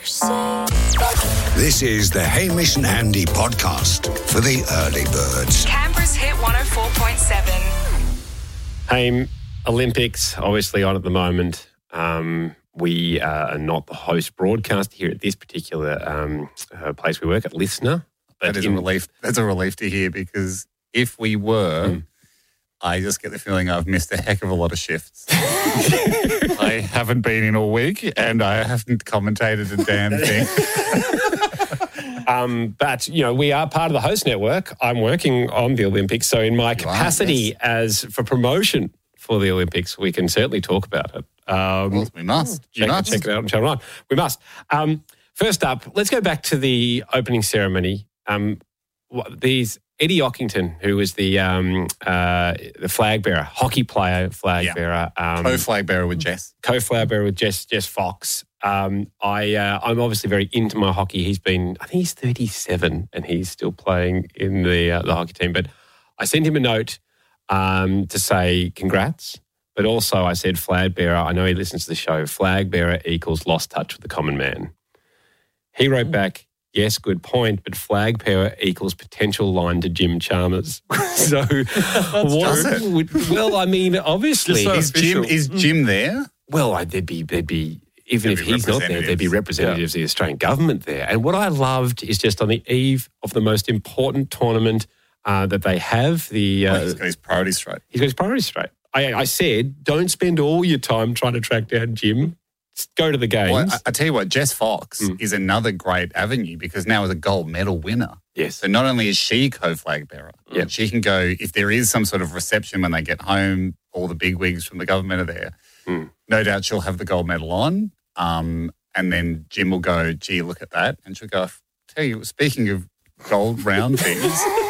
This is the Hamish and Andy podcast for the early birds. Canberra's Hit 104.7. Haim, Olympics obviously on at the moment. We are not the host broadcaster here at this particular place we work at, Listener. That is a relief. That's a relief to hear, because if we were, I just get the feeling I've missed a heck of a lot of shifts. I haven't been in all week and I haven't commentated a damn thing. But, you know, we are part of the host network. I'm working on the Olympics. So in my capacity as for promotion for the Olympics, we can certainly talk about it. Well, we must. Check it out on Channel 9. We must. First up, let's go back to the opening ceremony. Eddie Ockington, who was the flag bearer, hockey player flag bearer. Co-flag bearer with Jess. Co-flag bearer with Jess Fox. I'm obviously very into my hockey. I think he's 37 and he's still playing in the hockey team. But I sent him a note to say congrats. But also I said flag bearer, I know he listens to the show, flag bearer equals lost touch with the common man. He wrote back, yes, good point, but flag bearer equals potential line to Jim Chalmers. So, well, I mean, obviously, is Jim there? Well, there'd be even if he's not there, there'd be representatives of the Australian government there. And what I loved is just on the eve of the most important tournament that they have, he's got his priorities straight. He's got his priorities straight. I said, don't spend all your time trying to track down Jim. Just go to the games. Well, I tell you what, Jess Fox is another great avenue, because now is a gold medal winner. Yes. So not only is she co-flag bearer, she can go, if there is some sort of reception when they get home, all the bigwigs from the government are there. No doubt she'll have the gold medal on. And then Jim will go, gee, look at that. And she'll go, I tell you, speaking of gold round things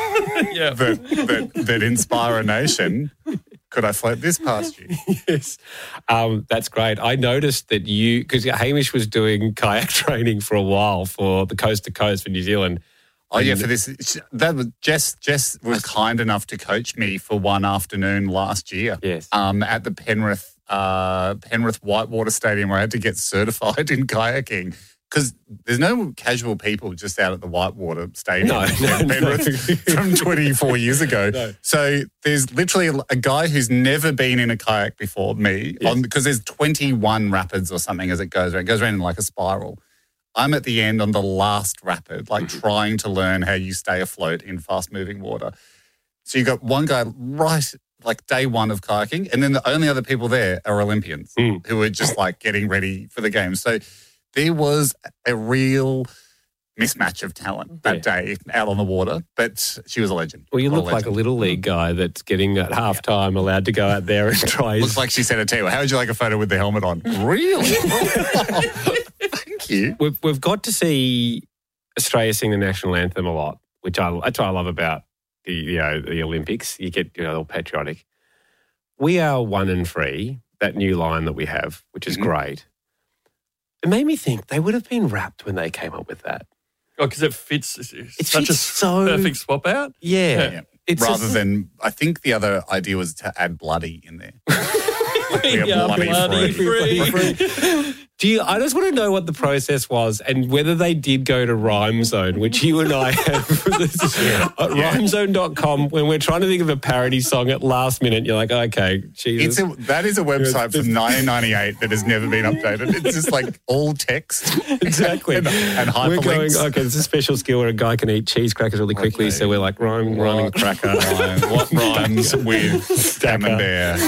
that inspire a nation, could I float this past you? Yes. That's great. I noticed that because Hamish was doing kayak training for a while for the Coast to Coast for New Zealand. Oh, yeah, for this. Jess was kind enough to coach me for one afternoon last year. Yes. At the Penrith Whitewater Stadium, where I had to get certified in kayaking. Because there's no casual people just out at the Whitewater Stadium in Penrith from 24 years ago. No. So there's literally a guy who's never been in a kayak before me, because there's 21 rapids or something as it goes around. It goes around in like a spiral. I'm at the end on the last rapid, trying to learn how you stay afloat in fast-moving water. So you've got one guy right day one of kayaking, and then the only other people there are Olympians who are just getting ready for the game. So there was a real mismatch of talent that day out on the water, but she was a legend. Well, you look like a little league guy that's getting at halftime allowed to go out there and try. Looks like she said it to you. How would you like a photo with the helmet on? Really? Thank you. We've got to see Australia sing the national anthem a lot, that's what I love about the Olympics. You get all patriotic. We are 1 and 3. That new line that we have, which is great. It made me think they would have been wrapped when they came up with that. Oh, because it fits. It's such a perfect swap out. Yeah. Rather than, I think the other idea was to add bloody in there. We are bloody free. I just want to know what the process was and whether they did go to Rhyme Zone, which you and I have at rhymezone.com. When we're trying to think of a parody song at last minute, you're like, okay, Jesus. That is a website from 1998 that has never been updated. It's just all text. Exactly. and hyperlinks. We're going, okay, there's a special skill where a guy can eat cheese crackers really quickly. Okay. So we're like, rhyming cracker. What rhymes with camembert?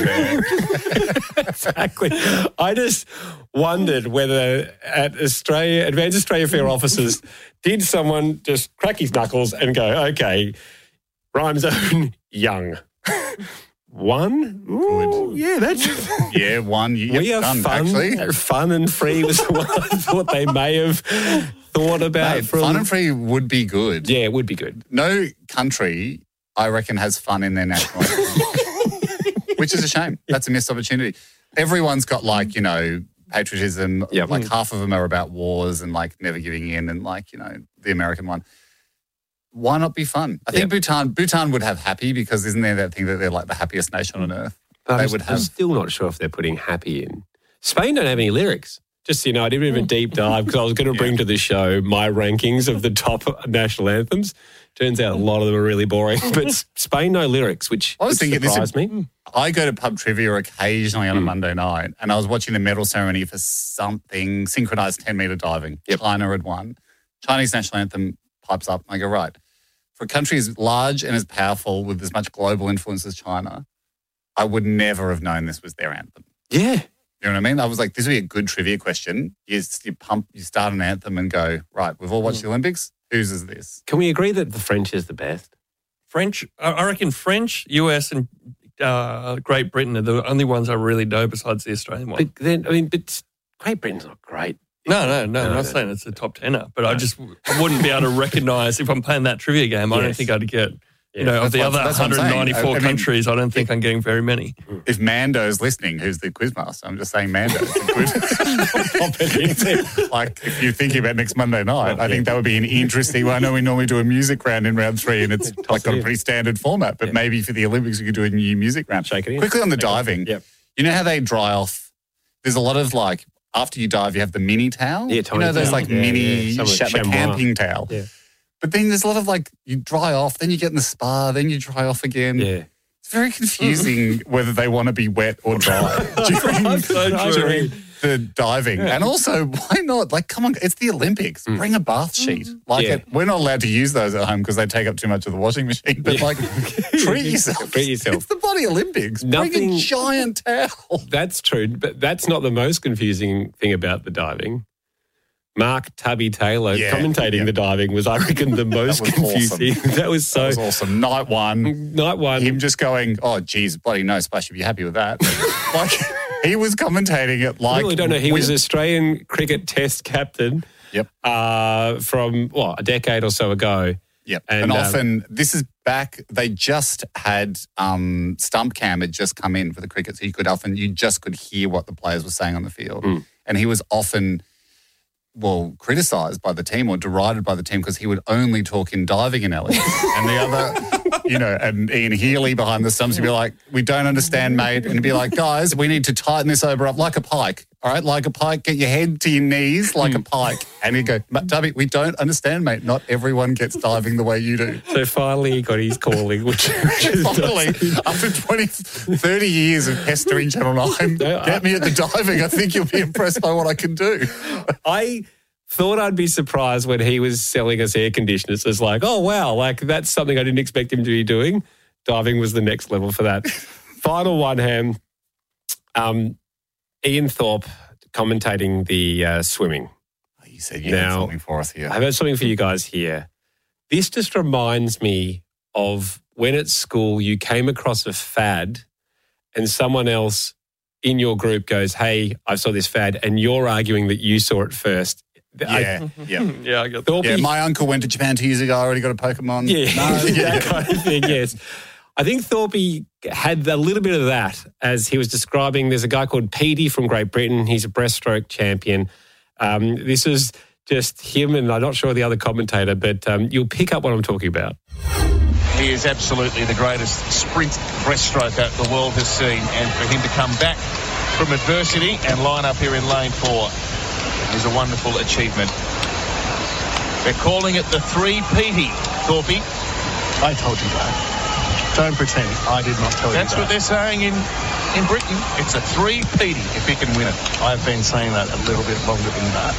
Exactly. I just wondered whether at Advanced Australia Fair offices, did someone just crack his knuckles and go, okay, Rhyme Zone, young. 1? Ooh, yeah, that's... Yeah, 1. We are done, fun. Actually. Fun and free was what I thought they may have thought about. Fun and free would be good. Yeah, it would be good. No country, I reckon, has fun in their national anthem, which is a shame. That's a missed opportunity. Everyone's got patriotism. Yep. Half of them are about wars and never giving in, and the American one. Why not be fun? I think Bhutan would have happy, because isn't there that thing that they're the happiest nation on earth? I'm still not sure if they're putting happy in. Spain don't have any lyrics. just so you know, I did a bit of a deep dive because I was going to bring to the show my rankings of the top national anthems. Turns out a lot of them are really boring. But Spain, no lyrics, which surprised me. I go to pub trivia occasionally on a Monday night, and I was watching the medal ceremony for something, synchronized 10-meter diving. Yep. China had won. Chinese national anthem pipes up. I go, right. For a country as large and as powerful with as much global influence as China, I would never have known this was their anthem. Yeah. You know what I mean? I was like, this would be a good trivia question. You start an anthem and go, right, we've all watched the Olympics. Whose is this? Can we agree that the French is the best? French, I reckon French, US and Great Britain are the only ones I really know besides the Australian one. But then, but Great Britain's not great. No, I'm not saying it's a top tenner, but I wouldn't be able to recognise if I'm playing that trivia game. I don't think I'd get, of the other 194 countries, I don't think I'm getting very many. If Mando's listening, who's the quizmaster, I'm just saying Mando's a good competition. Like, if you're thinking about next Monday night, I think that would be an interesting one. I know we normally do a music round in round 3 and it's like got a pretty standard format, but maybe for the Olympics we could do a new music round. Shake it in. Quickly on the diving. Yep. You know how they dry off? There's a lot of like, after you dive, you have the mini towel. Yeah, tiny those towel. like mini Chamois. camping towel. Yeah. But then there's a lot of like, you dry off, then you get in the spa, then you dry off again. Yeah. It's very confusing whether they want to be wet or dry during the diving. And also, why not? Like, come on, it's the Olympics. Bring a bath sheet. We're not allowed to use those at home because they take up too much of the washing machine. But like, treat yourself. Treat yourself. It's the bloody Olympics. Bring a giant towel. That's true, but that's not the most confusing thing about the diving. Mark Tubby Taylor commentating the diving was, I reckon, the most confusing. Awesome. That was awesome. Night one. Him just going, oh, geez, bloody no splash, you'd be happy with that. Like, he was commentating it like... I really don't know. He was Australian cricket test captain from, a decade or so ago. Yep. And often, this is back, they just had Stump Cam had just come in for the cricket, so you just could hear what the players were saying on the field. And he was often... criticised by the team or derided by the team because he would only talk in diving analogies. And the other, and Ian Healy behind the stumps would be like, we don't understand, mate. And he'd be like, guys, we need to tighten this over up like a pike. All right, like a pike, get your head to your knees like a pike. And he'd go, Tubby, we don't understand, mate. Not everyone gets diving the way you do. So finally he got his calling, which is finally, after 20, 30 years of pestering Channel 9, get me at the diving. I think you'll be impressed by what I can do. I thought I'd be surprised when he was selling us air conditioners. It's like, oh, wow, like that's something I didn't expect him to be doing. Diving was the next level for that. Final one, Ham. Ian Thorpe commentating the swimming. You said you had something for us here. I've got something for you guys here. This just reminds me of when at school you came across a fad and someone else in your group goes, hey, I saw this fad, and you're arguing that you saw it first. I got that. Yeah, my uncle went to Japan 2 years ago. I already got a Pokemon. That kind of thing, yes. I think Thorpe had a little bit of that as he was describing. There's a guy called Petey from Great Britain. He's a breaststroke champion. This is just him, and I'm not sure the other commentator, but you'll pick up what I'm talking about. He is absolutely the greatest sprint breaststroker the world has seen, and for him to come back from adversity and line up here in lane 4 is a wonderful achievement. They're calling it the 3 Petey, Thorpe. I told you that. Don't pretend I did not tell you that. That's what they're saying in Britain. It's a 3 Petey if he can win it. I've been saying that a little bit longer than that.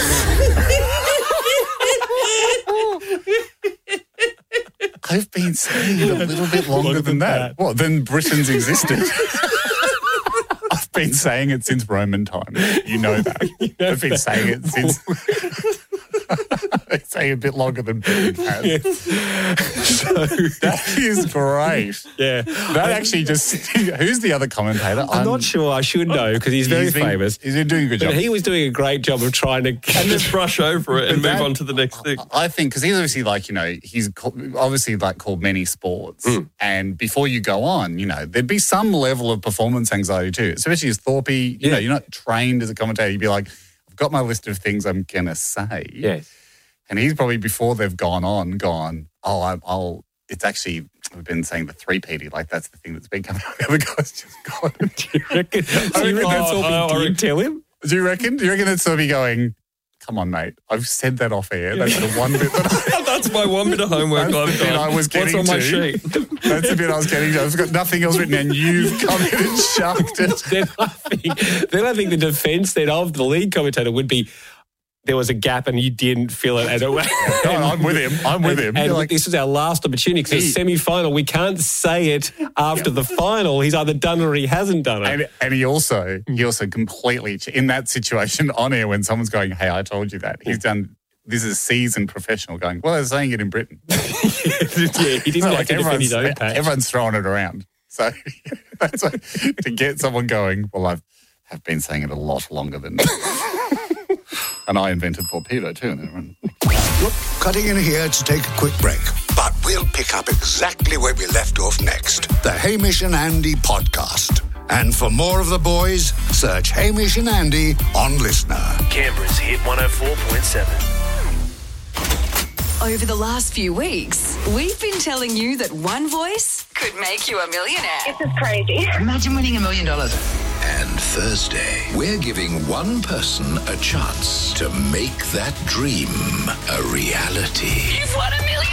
I've been saying it a little bit longer than that. What, then Britain's existed? I've been saying it since Roman times. You know that. I've been saying it since... I'd say a bit longer than Britain has. So, that is great. Yeah. That actually just... Who's the other commentator? I'm not sure. I should know because he's very famous. He's been doing a good job. But he was doing a great job of trying to... And just brush over it and move on to the next thing. I think, because he's obviously like, he's obviously like called many sports. And before you go on, there'd be some level of performance anxiety too, especially as Thorpe. You're not trained as a commentator. You'd be like, I've got my list of things I'm going to say. Yes. And he's probably, before they've gone, it's actually, we've been saying the 3 Petey, like that's the thing that's been coming out. The other guy's just gone. Do you reckon that's all he did tell him? Do you reckon? It's sort of be going, come on, mate, I've said that off air. That's the one bit that That's my one bit of homework I've done. I was getting What's on my to. sheet? That's the bit I was getting to. I've got nothing else written and you've come in and shoved it. Then I think the defence then of the lead commentator would be, there was a gap and you didn't fill it. I'm with him. And like, this was our last opportunity because it's semi-final. We can't say it after the final. He's either done it or he hasn't done it. And he also completely, in that situation on air when someone's going, hey, I told you that, he's done, this is a seasoned professional going, well, they're saying it in Britain. He didn't like defend his own patch. Everyone's throwing it around. So that's to get someone going, well, I have been saying it a lot longer than and I invented torpedo too. Look, cutting in here to take a quick break, but we'll pick up exactly where we left off next. The Hamish and Andy podcast. And for more of the boys, search Hamish and Andy on Listener. Canberra's Hit 104.7. Over the last few weeks, we've been telling you that one voice could make you a millionaire. This is crazy. Imagine winning $1 million. And Thursday, we're giving one person a chance to make that dream a reality. You've won $1 million!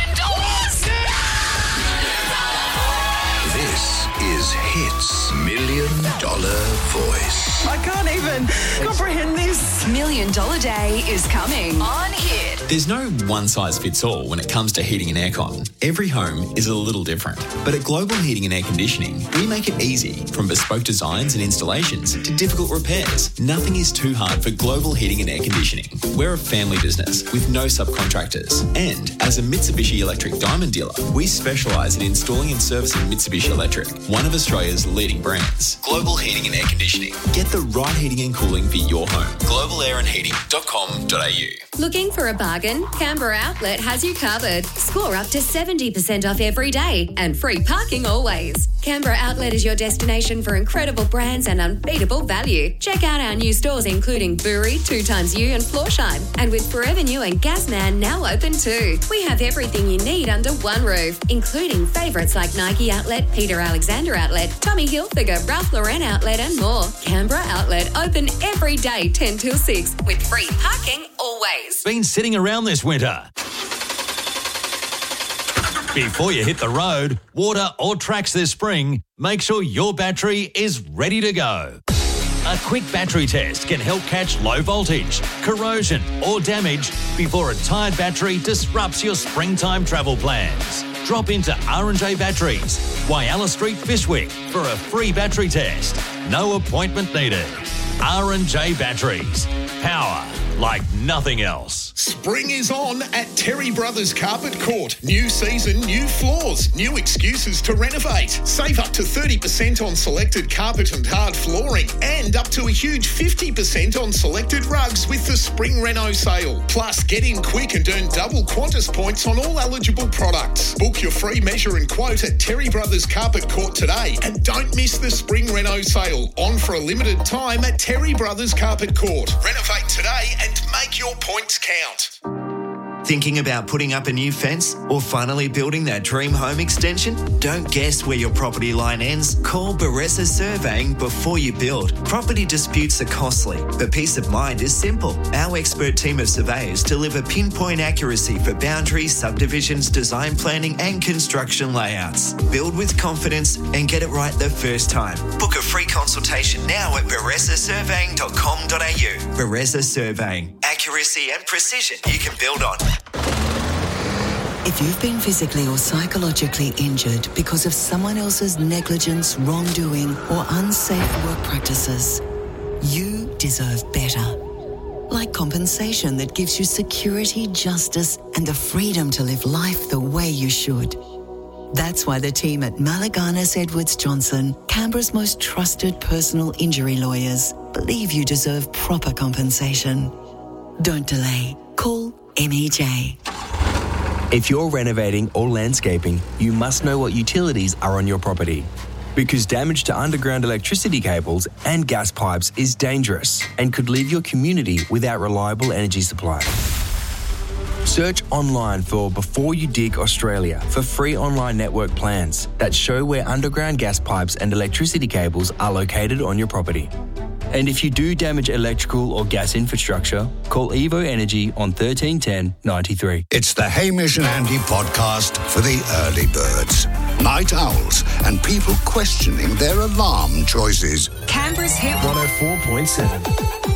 This is Hit's $1 million voice. I can't even comprehend this. $1 Million Day is coming on Hit. There's no one-size-fits-all when it comes to heating and aircon. Every home is a little different. But at Global Heating and Air Conditioning, we make it easy, from bespoke designs and installations to difficult repairs. Nothing is too hard for Global Heating and Air Conditioning. We're a family business with no subcontractors. And as a Mitsubishi Electric Diamond dealer, we specialise in installing and servicing Mitsubishi Electric, one of Australia's leading brands. Global Heating and Air Conditioning. Get the right heating and cooling for your home. globalairandheating.com.au. Looking for a bargain? Canberra Outlet has you covered. Score up to 70% off every day and free parking always. Canberra Outlet is your destination for incredible brands and unbeatable value. Check out our new stores including Buri, 2XU and Florsheim. And with Forever New and Gasman now open too. We have everything you need under one roof, including favourites like Nike Outlet, Peter Alexander Outlet, Tommy Hilfiger, Ralph Lauren Outlet and more. Canberra Outlet open every day 10 till 6 with free parking always. Been sitting around this winter? Before you hit the road, water or tracks this spring, make sure your battery is ready to go. A quick battery test can help catch low voltage, corrosion or damage before a tired battery disrupts your springtime travel plans. Drop into R&J Batteries, Whyalla Street, Fishwick for a free battery test. No appointment needed. R&J Batteries. Power like nothing else. Spring is on at Terry Brothers Carpet Court. New season, new floors, new excuses to renovate. Save up to 30% on selected carpet and hard flooring and up to a huge 50% on selected rugs with the Spring Reno sale. Plus, get in quick and earn double Qantas points on all eligible products. Book your free measure and quote at Terry Brothers Carpet Court today and don't miss the Spring Reno sale. On for a limited time at Terry Brothers Carpet Court. Renovate today and make your points count. Thinking about putting up a new fence or finally building that dream home extension? Don't guess where your property line ends. Call Baressa Surveying before you build. Property disputes are costly, but peace of mind is simple. Our expert team of surveyors deliver pinpoint accuracy for boundaries, subdivisions, design planning and construction layouts. Build with confidence and get it right the first time. Book a free consultation now at baressasurveying.com.au. Baressa Surveying. Accuracy and precision you can build on. If you've been physically or psychologically injured because of someone else's negligence, wrongdoing, or unsafe work practices, you deserve better. Like compensation that gives you security, justice, and the freedom to live life the way you should. That's why the team at Malaganas Edwards Johnson, Canberra's most trusted personal injury lawyers, believe you deserve proper compensation. Don't delay. Call MEJ. If you're renovating or landscaping, you must know what utilities are on your property. Because damage to underground electricity cables and gas pipes is dangerous and could leave your community without reliable energy supply. Search online for Before You Dig Australia for free online network plans that show where underground gas pipes and electricity cables are located on your property. And if you do damage electrical or gas infrastructure, call Evo Energy on 1310 93. It's the Hamish and Andy podcast for the early birds, night owls, and people questioning their alarm choices. Canberra's Hit 104.7.